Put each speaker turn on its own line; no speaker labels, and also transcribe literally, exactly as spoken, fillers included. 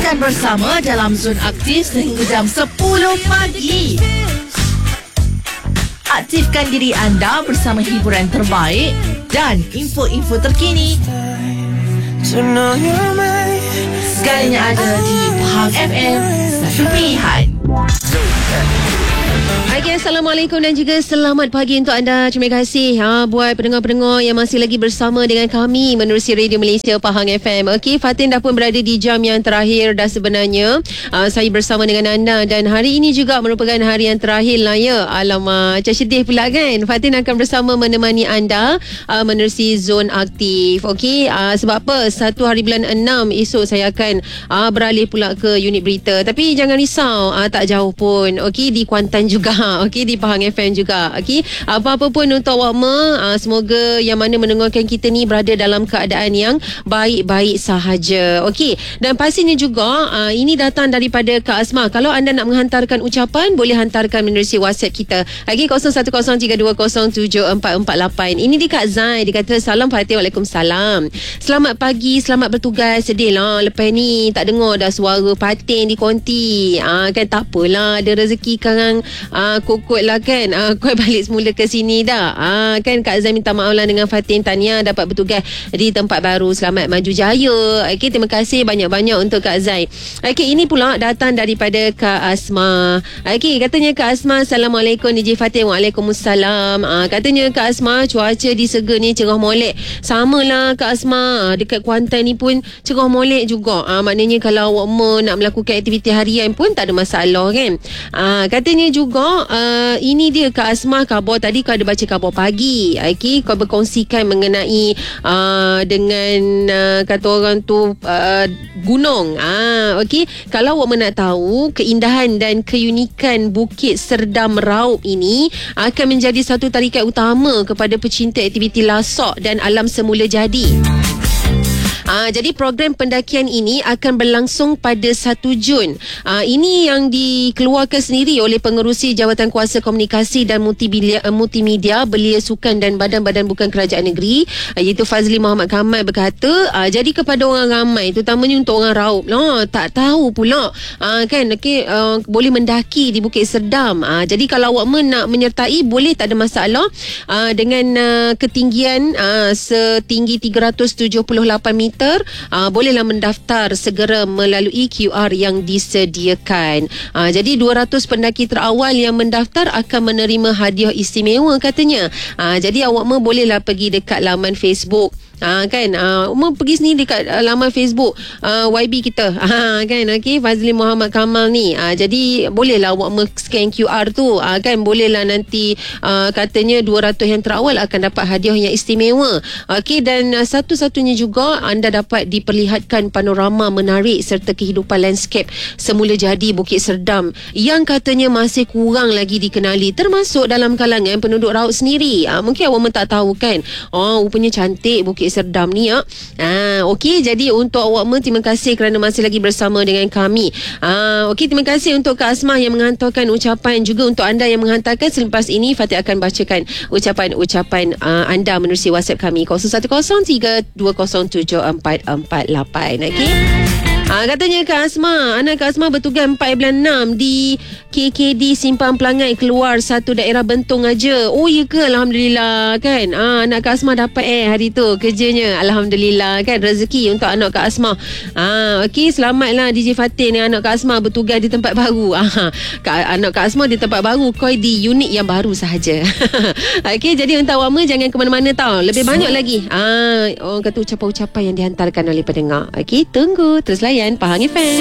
dan bersama dalam Zon Aktif sehingga jam sepuluh pagi. Aktifkan diri anda bersama hiburan terbaik dan info-info terkini. Segalanya ada di Pahang F M, satu pilihan.
Okay, Assalamualaikum dan juga selamat pagi untuk anda. Terima kasih ha, buat pendengar-pendengar yang masih lagi bersama dengan kami menerusi Radio Malaysia Pahang F M. Okey, Fatin dah pun berada di jam yang terakhir dah sebenarnya. Uh, saya bersama dengan anda dan hari ini juga merupakan hari yang terakhir lah ya. Alamak, macam sedih pula kan. Fatin akan bersama menemani anda uh, menerusi Zon Aktif. Okey, uh, sebab apa? Satu hari bulan enam esok saya akan uh, beralih pula ke unit berita. Tapi jangan risau, uh, tak jauh pun. Okey, di Kuantan juga. Okey, di Pahang F M juga. Okey, apa-apa pun untuk awakmu, uh, semoga yang mana mendengarkan kita ni berada dalam keadaan yang baik-baik sahaja. Okey, dan pastinya juga uh, ini datang daripada Kak Asma. Kalau anda nak menghantarkan ucapan, boleh hantarkan menerusi WhatsApp kita. Okey, kosong satu kosong tiga dua kosong tujuh empat empat lapan. Ini di Kak Zai. Dia kata, salam Fatih, waalaikumsalam. Selamat pagi, selamat bertugas. Sedih lah lepas ni tak dengar dah suara Fatin di konti. Uh, kan tak apalah, ada rezeki sekarang. Uh, Kokot lah kan, uh, kau balik semula ke sini dah. uh, Kan Kak Zai minta maaf lah dengan Fatin. Tahniah dapat bertugas di tempat baru. Selamat maju jaya. Okay, terima kasih banyak-banyak untuk Kak Zai. Okay, ini pula datang daripada Kak Asma. Okay, katanya Kak Asma, Assalamualaikum D J Fatin. Waalaikumsalam. uh, Katanya Kak Asma, cuaca di Serga ni cerah molek. Sama lah Kak Asma, uh, dekat Kuantan ni pun cerah molek juga. uh, Maknanya kalau awak nak melakukan aktiviti harian pun tak ada masalah kan. uh, Katanya juga uh, ini dia Kak Asma, khabar tadi kau ada baca khabar pagi. Okay, kau berkongsikan mengenai uh, dengan uh, kata orang tu uh, gunung. Ah, okay, kalau awak nak tahu keindahan dan keunikan Bukit Serdam Raub ini akan menjadi satu tarikan utama kepada pecinta aktiviti lasak dan alam semula jadi. Ah, jadi program pendakian ini akan berlangsung pada satu Jun. Ah, ini yang dikeluarkan sendiri oleh Pengerusi Jawatan Kuasa Komunikasi dan Multimedia, Multimedia Belia Sukan dan Badan-Badan Bukan Kerajaan Negeri, iaitu Fazli Muhammad Kamal berkata, ah, jadi kepada orang ramai, terutamanya untuk orang Raub lah, tak tahu pula ah, kan, okay, ah, boleh mendaki di Bukit Serdam. Ah, jadi kalau awak nak menyertai, boleh, tak ada masalah. Ah, dengan ah, ketinggian ah, setinggi tiga ratus tujuh puluh lapan meter. Uh, bolehlah mendaftar segera melalui Q R yang disediakan. Uh, jadi dua ratus pendaki terawal yang mendaftar akan menerima hadiah istimewa katanya. Uh, jadi awak mau bolehlah pergi dekat laman Facebook. Ha, kan uh, Umar pergi sini dekat uh, laman Facebook uh, Y B kita, ha, kan, okay, Fazli Muhammad Kamal ni. uh, Jadi bolehlah awak scan Q R tu, uh, kan, bolehlah nanti uh, katanya dua ratus yang terawal akan dapat hadiah yang istimewa. Okay, dan uh, satu-satunya juga anda dapat diperlihatkan panorama menarik serta kehidupan landscape semula jadi Bukit Serdam yang katanya masih kurang lagi dikenali, termasuk dalam kalangan penduduk Raub sendiri. uh, Mungkin awak tak tahu kan, oh rupanya cantik Bukit Serdam ni ya. Ah, okey, jadi untuk awak semua, terima kasih kerana masih lagi bersama dengan kami. Ah, okey, terima kasih untuk Kak Asma yang menghantarkan ucapan, juga untuk anda yang menghantarkan. Selepas ini Fatih akan bacakan ucapan-ucapan uh, anda menerusi WhatsApp kami kosong satu kosong tiga dua kosong tujuh empat empat lapan. Okey. Ha, katanya Kak Asma, anak Kak Asma bertugas empat bulan enam di K K D Simpang Pelangai, keluar satu daerah Bentong aja. Oh ya ke? Alhamdulillah kan. Ha, anak Kak Asma dapat eh hari tu kerjanya. Alhamdulillah kan, rezeki untuk anak Kak Asma. Ha, okey, selamatlah D J Fatin yang anak Kak Asma bertugas di tempat baru. Ha, anak Kak Asma di tempat baru, koi di unit yang baru sahaja. Okey, jadi untuk awak jangan ke mana-mana tau. Lebih banyak lagi. Ha, orang kata ucapan-ucapan yang dihantarkan oleh pendengar. Okey, tunggu terus layan Pahang F M.